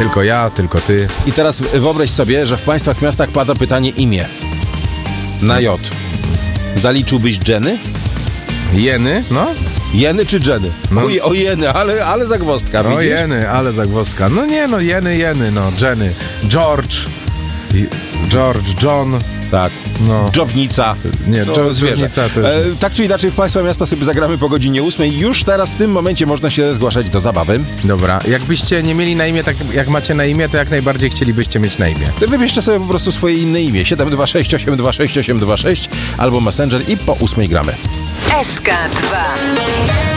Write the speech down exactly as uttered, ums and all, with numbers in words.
Tylko ja, tylko ty. I teraz wyobraź sobie, że w państwach miastach pada pytanie imię. Na J. Zaliczyłbyś Jenny? Jeny, no? Jeny czy Jenny? No. O, o Jeny, ale, ale zagwozdka, O widzisz? Jeny, ale zagwozdka. No nie no, Jeny, Jeny, no, Jenny. George. George, John. Tak. No. Dżownica. Nie, To Dżo- zwierzę. Dżownica to jest... E, tak czy inaczej w państwa miasta sobie zagramy po godzinie ósmej. Już teraz w tym momencie można się zgłaszać do zabawy. Dobra, jakbyście nie mieli na imię tak jak macie na imię, to jak najbardziej chcielibyście mieć na imię. Wybierzcie sobie po prostu swoje inne imię. siedem dwa sześć osiem dwa sześć osiem dwa sześć albo Messenger i po ósmej gramy. S K dwa.